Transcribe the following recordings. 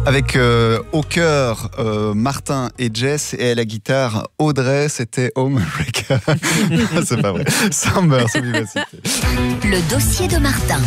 Avec au cœur Martin et Jess et à la guitare Audrey, c'était Homebreaker. C'est pas vrai. Summer, c'est Vivacité. Le dossier de Martin.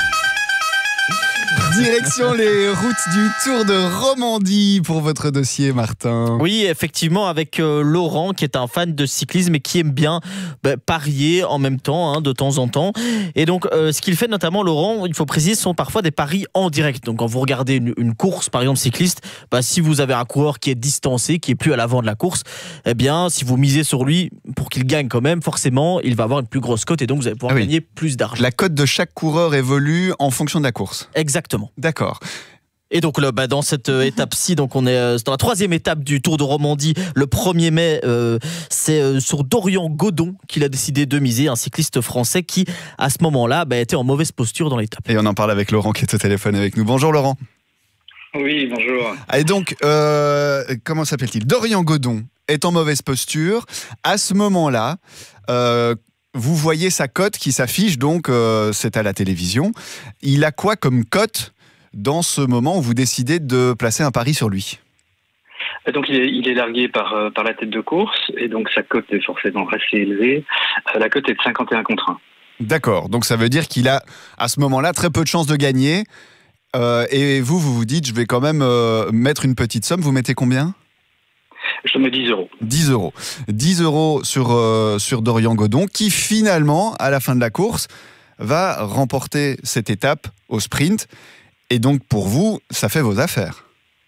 Direction les routes du Tour de Romandie pour votre dossier, Martin. Oui, effectivement, avec Laurent, qui est un fan de cyclisme et qui aime bien parier en même temps, de temps en temps. Et donc, ce qu'il fait notamment, Laurent, il faut préciser, sont parfois des paris en direct. Donc, quand vous regardez une course, par exemple cycliste, si vous avez un coureur qui est distancé, qui est plus à l'avant de la course, eh bien, si vous misez sur lui pour qu'il gagne quand même, forcément, il va avoir une plus grosse cote et donc vous allez pouvoir gagner plus d'argent. La cote de chaque coureur évolue en fonction de la course. Exactement. D'accord. Et donc dans cette étape-ci, donc on est dans la troisième étape du Tour de Romandie, le 1er mai, c'est sur Dorian Godon qu'il a décidé de miser, un cycliste français qui, à ce moment-là, était en mauvaise posture dans l'étape. Et on en parle avec Laurent qui est au téléphone avec nous. Bonjour Laurent. Oui, bonjour. Et donc, comment s'appelle-t-il ? Dorian Godon est en mauvaise posture. À ce moment-là, vous voyez sa cote qui s'affiche, donc c'est à la télévision. Il a quoi comme cote dans ce moment où vous décidez de placer un pari sur lui ? Donc il est largué par la tête de course et donc sa cote est forcément assez élevée. La cote est de 51 contre 1. D'accord, donc ça veut dire qu'il a à ce moment-là très peu de chances de gagner. Et vous dites, je vais quand même mettre une petite somme. Vous mettez combien ? Je mets 10 euros. 10 euros. 10 euros sur Dorian Godon qui finalement, à la fin de la course, va remporter cette étape au sprint. Et donc pour vous, ça fait vos affaires.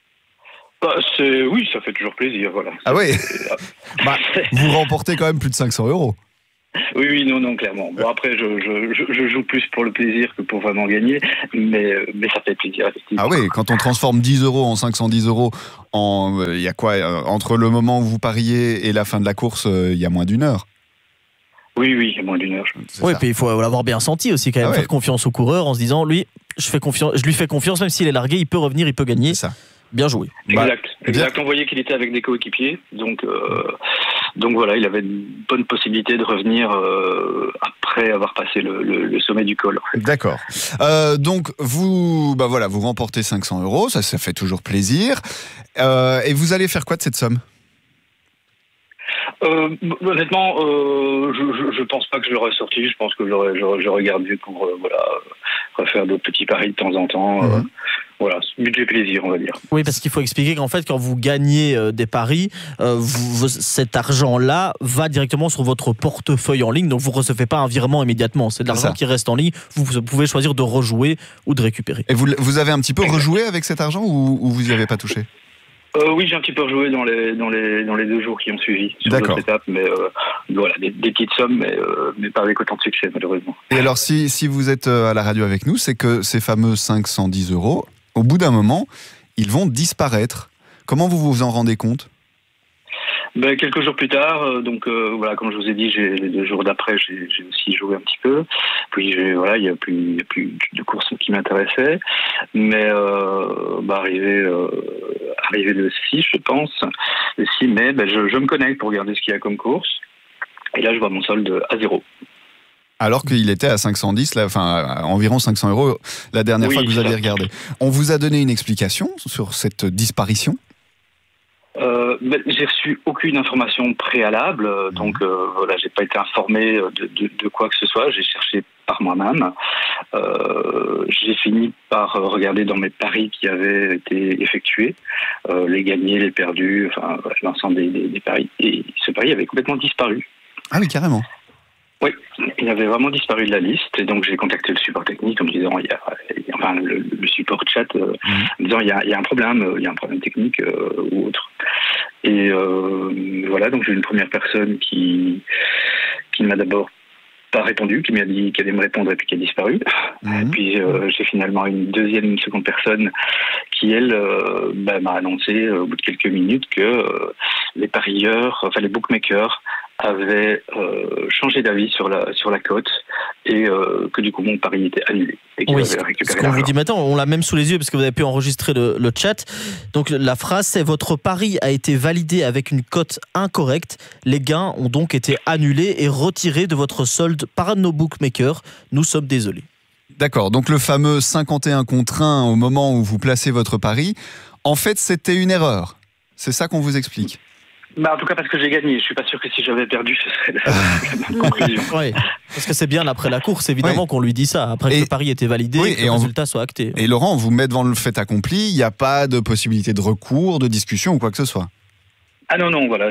Oui, ça fait toujours plaisir, voilà. Ah oui. Vous remportez quand même plus de 500 euros. Oui, non, clairement. Bon, après, je joue plus pour le plaisir que pour vraiment gagner, mais ça fait plaisir, effectivement. Ah oui, quand on transforme 10 euros en 510 euros, il y a quoi entre le moment où vous pariez et la fin de la course, il y a moins d'une heure. Oui, il y a moins d'une heure. Oui, puis il faut l'avoir bien senti aussi, quand même, faire confiance au coureur en se disant, lui, je lui fais confiance, même s'il est largué, il peut revenir, il peut gagner. C'est ça. Bien joué. Exact. On voyait qu'il était avec des coéquipiers, donc voilà, il avait une bonne possibilité de revenir après avoir passé le sommet du col. En fait. D'accord. Donc vous remportez 500 euros, ça fait toujours plaisir. Et vous allez faire quoi de cette somme ? Honnêtement, je pense pas que je l'aurais sorti. Je pense que j'aurais gardé pour refaire d'autres petits paris de temps en temps. Voilà, budget plaisir, on va dire. Oui, parce qu'il faut expliquer qu'en fait, quand vous gagnez des paris, cet argent-là va directement sur votre portefeuille en ligne, donc vous ne recevez pas un virement immédiatement. C'est de l'argent qui reste en ligne. Vous pouvez choisir de rejouer ou de récupérer. Et vous avez un petit peu rejoué avec cet argent ou vous n'y avez pas touché ? Oui, j'ai un petit peu rejoué dans les 2 jours qui ont suivi sur notre étape, mais voilà, des petites sommes, mais pas avec autant de succès, malheureusement. Et alors, si vous êtes à la radio avec nous, c'est que ces fameux 510 euros, au bout d'un moment, ils vont disparaître. Comment vous vous en rendez compte ? Quelques jours plus tard, comme je vous ai dit, les 2 jours d'après, j'ai aussi joué un petit peu. Puis il y a plus de courses qui m'intéressaient. Mais arrivé le 6, je pense, le 6 mai, je me connecte pour regarder ce qu'il y a comme course. Et là, je vois mon solde à 0. Alors qu'il était à 510, environ 500 euros la dernière fois que vous aviez regardé. On vous a donné une explication sur cette disparition ? J'ai reçu aucune information préalable, donc j'ai pas été informé de quoi que ce soit. J'ai cherché par moi-même. J'ai fini par regarder dans mes paris qui avaient été effectués, les gagnés, les perdus, l'ensemble des paris. Et ce pari avait complètement disparu. Ah oui, carrément. Oui, il avait vraiment disparu de la liste, et donc j'ai contacté le support technique en me disant, le support chat, en me disant il y a un problème technique ou autre. Et donc j'ai eu une première personne qui ne m'a d'abord pas répondu, qui m'a dit qu'elle allait me répondre et puis qui a disparu. Et puis j'ai finalement une seconde personne qui, elle, m'a annoncé au bout de quelques minutes que les parieurs, les bookmakers, avaient changé d'avis sur la cote et que du coup mon pari était annulé. Et qu'il avait récupéré ce qu'on vous dit maintenant, on l'a même sous les yeux parce que vous avez pu enregistrer le chat. Donc la phrase c'est: votre pari a été validé avec une cote incorrecte. Les gains ont donc été annulés et retirés de votre solde par nos bookmakers. Nous sommes désolés. D'accord, donc le fameux 51 contre 1 au moment où vous placez votre pari, En fait, c'était une erreur. C'est ça qu'on vous explique. Bah, en tout cas, parce que j'ai gagné. Je suis pas sûr que si j'avais perdu, ce serait la même conclusion. Oui, parce que c'est bien après la course, évidemment, qu'on lui dit ça. Après que le pari était validé, que le résultat soit acté. Et Laurent, on vous met devant le fait accompli. Il n'y a pas de possibilité de recours, de discussion ou quoi que ce soit. Ah non, voilà.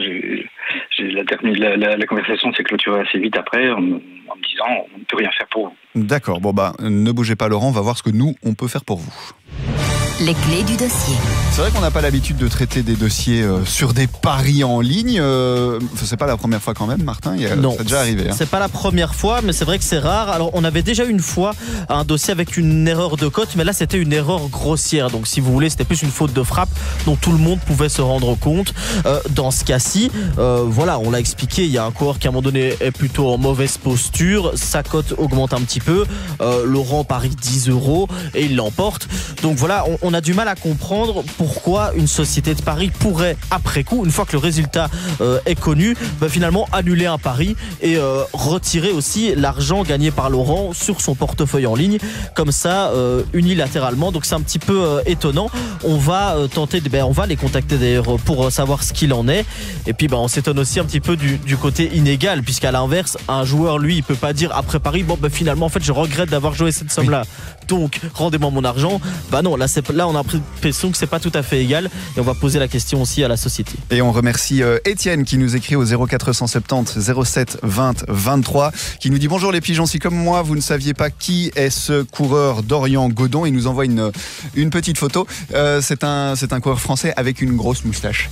La conversation s'est clôturée assez vite après, en me disant on ne peut rien faire pour vous. D'accord. Bon, ne bougez pas, Laurent. On va voir ce que nous, on peut faire pour vous. Les clés du dossier. C'est vrai qu'on n'a pas l'habitude de traiter des dossiers sur des paris en ligne. C'est pas la première fois quand même, Martin. Non, ça a déjà arrivé. C'est pas la première fois, mais c'est vrai que c'est rare. Alors, on avait déjà une fois un dossier avec une erreur de cote, mais là, c'était une erreur grossière. Donc, si vous voulez, c'était plus une faute de frappe dont tout le monde pouvait se rendre compte. Dans ce cas-ci, voilà, on l'a expliqué. Il y a un coureur qui, à un moment donné, est plutôt en mauvaise posture. Sa cote augmente un petit peu. Laurent parie 10 € et il l'emporte. Donc, voilà, on a du mal à comprendre pourquoi une société de paris pourrait, après coup, une fois que le résultat est connu, finalement annuler un pari et retirer aussi l'argent gagné par Laurent sur son portefeuille en ligne, comme ça, unilatéralement. Donc c'est un petit peu étonnant. On va tenter, on va les contacter d'ailleurs pour savoir ce qu'il en est. Et puis on s'étonne aussi un petit peu du côté inégal, puisqu'à l'inverse, un joueur, lui, il peut pas dire après pari, finalement, en fait, je regrette d'avoir joué cette somme-là. Donc, rendez-moi mon argent. Non, là, on a l'impression que c'est pas tout à fait égal, et on va poser la question aussi à la société. Et on remercie Étienne qui nous écrit au 0470 07 20 23, qui nous dit: bonjour les pigeons, si comme moi vous ne saviez pas qui est ce coureur Dorian Godon, il nous envoie une petite photo. C'est un coureur français avec une grosse moustache.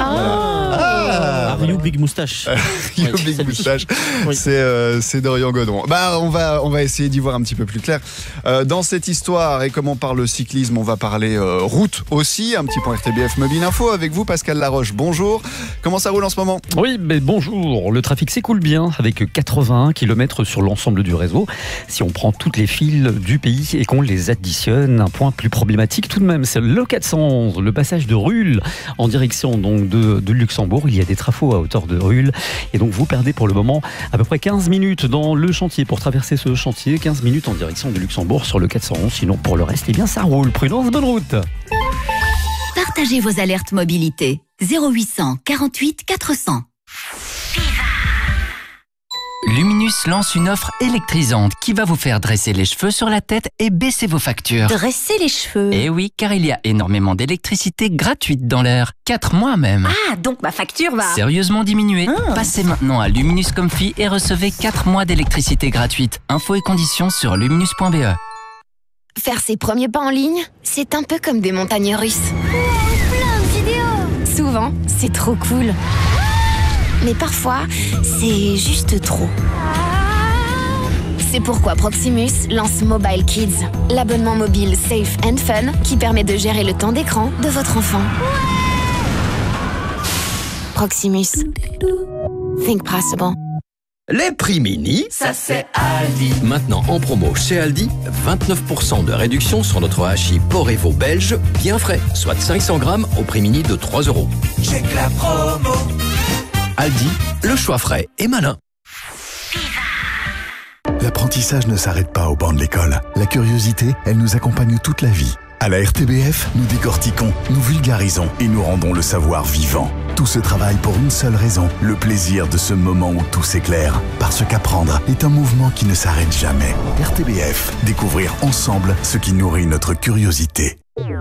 Rio Big Moustache. Rio Big Moustache. Oui. C'est Dorian Godon. On va essayer d'y voir un petit peu plus clair. Dans cette histoire, et comme on parle cyclisme, on va parler route aussi. Un petit point RTBF Mobile Info avec vous, Pascal Laroche. Bonjour. Comment ça roule en ce moment ? Oui, bonjour. Le trafic s'écoule bien avec 81 km sur l'ensemble du réseau. Si on prend toutes les files du pays et qu'on les additionne, un point plus problématique tout de même, c'est le 411, le passage de Ruhl en direction donc de Luxembourg. Il y a des trafos à hauteur de Ruhl et donc vous perdez pour le moment à peu près 15 minutes dans le chantier pour traverser ce chantier, 15 minutes en direction de Luxembourg sur le 411. Sinon pour le reste, ça roule. Prudence, bonne route. Partagez vos alertes mobilité 0800 48 400. Luminus lance une offre électrisante qui va vous faire dresser les cheveux sur la tête et baisser vos factures. Dresser les cheveux? Eh oui, car il y a énormément d'électricité gratuite dans l'air. 4 mois même. Ah, donc ma facture va sérieusement diminuer. Passez maintenant à Luminus Comfy et recevez 4 mois d'électricité gratuite. Infos et conditions sur luminus.be. Faire ses premiers pas en ligne, c'est un peu comme des montagnes russes. Plein de vidéos. Souvent, c'est trop cool. Mais parfois, c'est juste trop. C'est pourquoi Proximus lance Mobile Kids, l'abonnement mobile safe and fun qui permet de gérer le temps d'écran de votre enfant. Proximus. Think possible. Les prix mini, ça c'est Aldi. Maintenant en promo chez Aldi, 29% de réduction sur notre hachis Porevo belge, bien frais, soit 500 grammes au prix mini de 3 €. Check la promo. Aldi, le choix frais et malin. L'apprentissage ne s'arrête pas au banc de l'école. La curiosité, elle nous accompagne toute la vie. À la RTBF, nous décortiquons, nous vulgarisons et nous rendons le savoir vivant. Tout ce travail pour une seule raison, le plaisir de ce moment où tout s'éclaire. Parce qu'apprendre est un mouvement qui ne s'arrête jamais. RTBF, découvrir ensemble ce qui nourrit notre curiosité.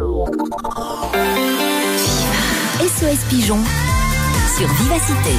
SOS Pigeon sur Vivacité.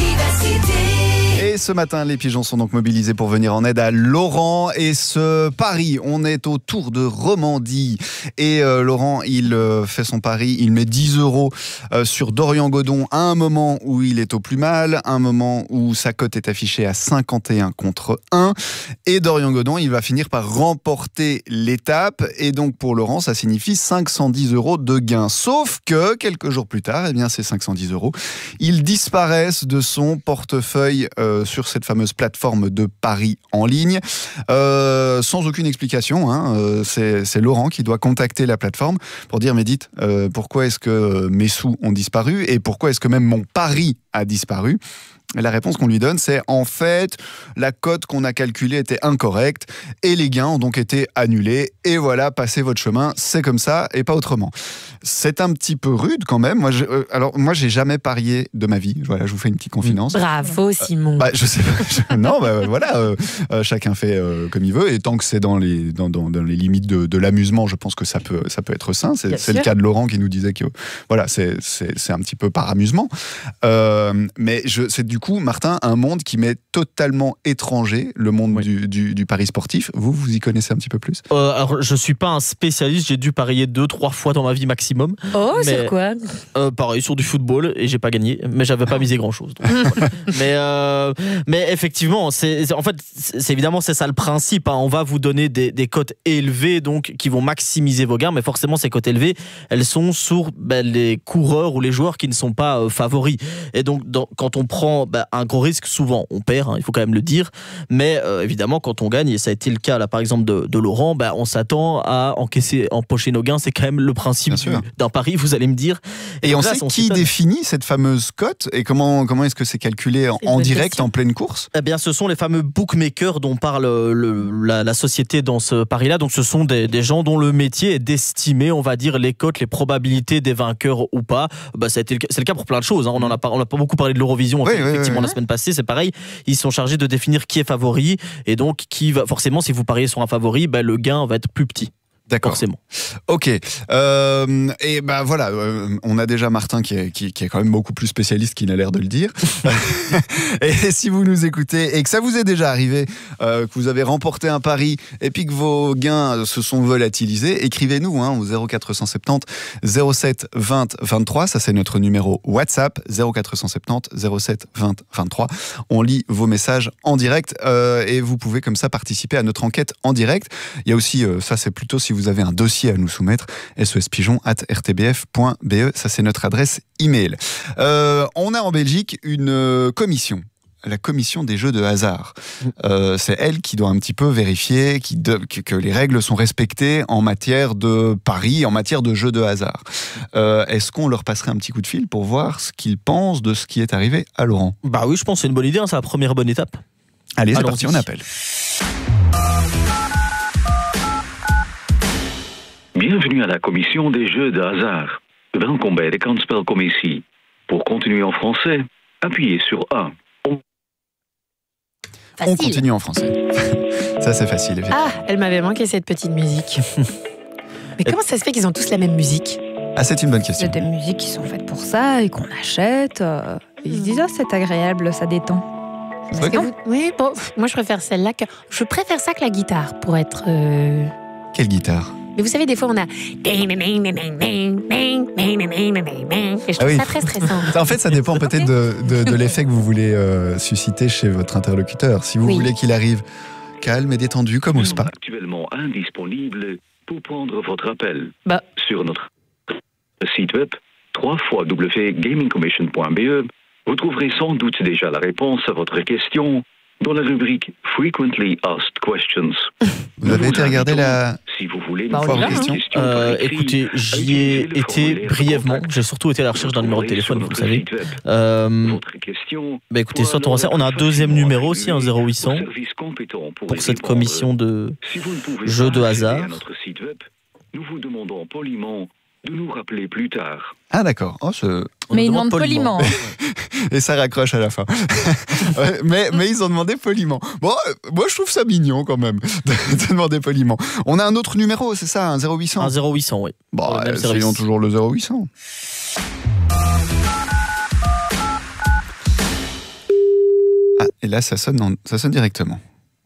Et ce matin, les pigeons sont donc mobilisés pour venir en aide à Laurent. Et ce pari, on est au Tour de Romandie. Et Laurent, il fait son pari, il met 10 € sur Dorian Godon à un moment où il est au plus mal, un moment où sa cote est affichée à 51 contre 1. Et Dorian Godon, il va finir par remporter l'étape. Et donc pour Laurent, ça signifie 510 € de gain. Sauf que quelques jours plus tard, eh bien, ces 510 €, ils disparaissent de son portefeuille sur cette fameuse plateforme de paris en ligne, sans aucune explication. C'est Laurent qui doit contacter la plateforme pour dire: mais dites, pourquoi est-ce que mes sous ont disparu et pourquoi est-ce que même mon pari a disparu? Et la réponse qu'on lui donne, c'est en fait, la cote qu'on a calculée était incorrecte et les gains ont donc été annulés. Et voilà, passez votre chemin, c'est comme ça et pas autrement. C'est un petit peu rude quand même. Moi, j'ai jamais parié de ma vie. Voilà, je vous fais une petite confidence. Bravo, Simon. Je sais pas. Non, voilà, chacun fait comme il veut. Et tant que c'est dans les limites de l'amusement, je pense que ça peut être sain. C'est le cas de Laurent qui nous disait que voilà, c'est un petit peu par amusement. Mais c'est du coup, Martin, un monde qui m'est totalement étranger, le monde du pari sportif. Vous y connaissez un petit peu plus? Alors, je suis pas un spécialiste. J'ai dû parier 2-3 fois dans ma vie maximum. Oh, sur quoi? Pareil, sur du football, et j'ai pas gagné, mais j'avais pas misé grand chose. Mais effectivement, évidemment, c'est ça le principe. On va vous donner des cotes élevées, donc qui vont maximiser vos gains, mais forcément, ces cotes élevées, elles sont sur les coureurs ou les joueurs qui ne sont pas favoris. Et donc, quand on prend un gros risque, souvent on perd, il faut quand même le dire. Mais évidemment, quand on gagne, et ça a été le cas là, par exemple de Laurent, on s'attend à empocher nos gains. C'est quand même le principe d'un pari, vous allez me dire. Et on sait qui définit cette fameuse cote et comment est-ce que c'est calculé en direct, en pleine course? Eh bien, ce sont les fameux bookmakers dont parle la société dans ce pari-là. Donc, ce sont des gens dont le métier est d'estimer, on va dire, les cotes, les probabilités des vainqueurs ou pas. C'est le cas pour plein de choses. On n'a pas beaucoup parlé de l'Eurovision effectivement la semaine passée. C'est pareil. Ils sont chargés de définir qui est favori et donc qui va forcément, si vous pariez sur un favori, le gain va être plus petit. D'accord. Forcément. Ok. Et voilà, on a déjà Martin qui est quand même beaucoup plus spécialiste qu'il n'a l'air de le dire. Et si vous nous écoutez et que ça vous est déjà arrivé, que vous avez remporté un pari et puis que vos gains se sont volatilisés, écrivez-nous au 0470 07 20 23. Ça, c'est notre numéro WhatsApp, 0470 07 20 23. On lit vos messages en direct et vous pouvez comme ça participer à notre enquête en direct. Il y a aussi, ça c'est plutôt si vous avez un dossier à nous soumettre, sospigeon@rtbf.be, ça c'est notre adresse email. On a en Belgique une commission, la commission des jeux de hasard. C'est elle qui doit un petit peu vérifier que les règles sont respectées en matière de paris, en matière de jeux de hasard. Est-ce qu'on leur passerait un petit coup de fil pour voir ce qu'ils pensent de ce qui est arrivé à Laurent? Oui, je pense que c'est une bonne idée, c'est la première bonne étape. Allez, c'est parti, on appelle. Bienvenue à la commission des jeux de hasard. Welkom bij de kansspelcommissie. Pour continuer en français, appuyez sur 1. On continue en français. Ça, c'est facile, effectivement. Elle m'avait manqué cette petite musique. Mais comment ça se fait qu'ils ont tous la même musique? C'est une bonne question. C'est des musiques qui sont faites pour ça et qu'on achète. Ils se disent, c'est agréable, ça détend. Oui, moi je préfère celle-là je préfère ça que la guitare pour être. Quelle guitare? Mais vous savez, des fois on a. Et je trouve ça très stressant. En fait, ça dépend peut-être de l'effet que vous voulez susciter chez votre interlocuteur. Si vous voulez qu'il arrive calme et détendu comme au spa. Actuellement indisponible pour prendre votre appel. Sur notre site web www.gamingcommission.be, vous trouverez sans doute déjà la réponse à votre question dans la rubrique Frequently Asked Questions. Vous avez été regarder la foire aux questions? Écoutez, j'y ai été brièvement. J'ai surtout été à la recherche d'un numéro de téléphone, vous le savez. Écoutez, soit on a un deuxième numéro aussi, un 0800, pour cette commission de jeux de hasard. Nous vous demandons poliment de nous rappeler plus tard. Ah d'accord. Mais ils demandent poliment. Et ça raccroche à la fin. mais ils ont demandé poliment. Bon, moi je trouve ça mignon quand même de demander poliment. On a un autre numéro, c'est ça, un 0800? Un 0800, oui. Essayons toujours le 0800. Et là ça sonne directement.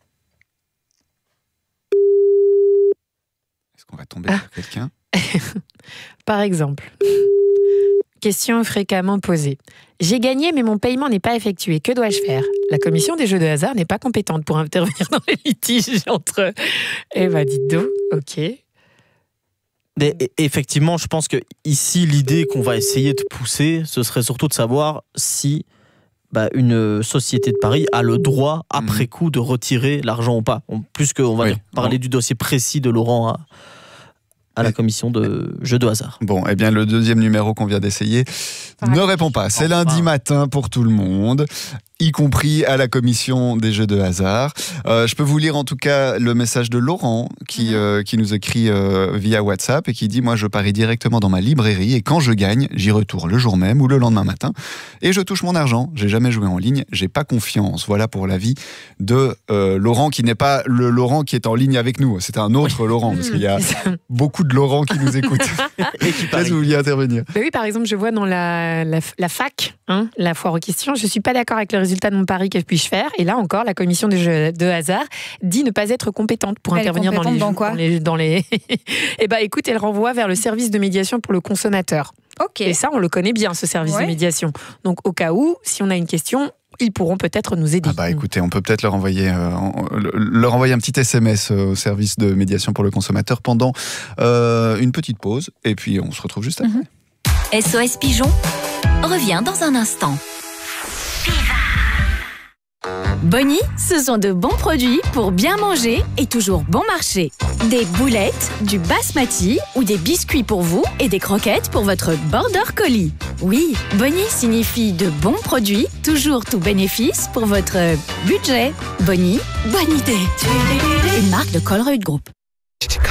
Est-ce qu'on va tomber sur quelqu'un? Par exemple, question fréquemment posée. J'ai gagné, mais mon paiement n'est pas effectué. Que dois-je faire? La commission des jeux de hasard n'est pas compétente pour intervenir dans les litiges entre. Dites donc, ok. Mais effectivement, je pense que ici, l'idée qu'on va essayer de pousser, ce serait surtout de savoir si une société de paris a le droit, après coup, de retirer l'argent ou pas. Plus qu'on va parler du dossier précis de Laurent à la commission de jeux de hasard. Bon, eh bien, le deuxième numéro qu'on vient d'essayer ne répond pas. C'est lundi matin pour tout le monde. y compris à la commission des jeux de hasard. Je peux vous lire en tout cas le message de Laurent qui nous écrit via WhatsApp et qui dit « Moi, je parie directement dans ma librairie et quand je gagne, j'y retourne le jour même ou le lendemain matin et je touche mon argent. J'ai jamais joué en ligne, j'ai pas confiance. » Voilà pour l'avis de Laurent qui n'est pas le Laurent qui est en ligne avec nous. C'est un autre Laurent parce qu'il y a beaucoup de Laurent qui nous écoutent. Est-ce que vous vouliez intervenir? Oui, par exemple, je vois dans la fac, la foire aux questions, je suis pas d'accord avec le résultat de mon pari, que puis-je faire? Et là encore, la commission des jeux de hasard dit ne pas être compétente pour intervenir dans les jeux. Dans les... Eh ben, écoute, elle renvoie vers le service de médiation pour le consommateur. Ok. Et ça, on le connaît bien, ce service de médiation. Donc, au cas où, si on a une question, ils pourront peut-être nous aider. Écoutez, on peut peut-être leur envoyer un petit SMS au service de médiation pour le consommateur pendant une petite pause. Et puis, on se retrouve juste après. SOS Pigeon revient dans un instant. Bonnie, ce sont de bons produits pour bien manger et toujours bon marché. Des boulettes, du basmati ou des biscuits pour vous et des croquettes pour votre border collie. Oui, Bonnie signifie de bons produits, toujours tout bénéfice pour votre budget. Bonnie, bonne idée. Une marque de Colruyt Group.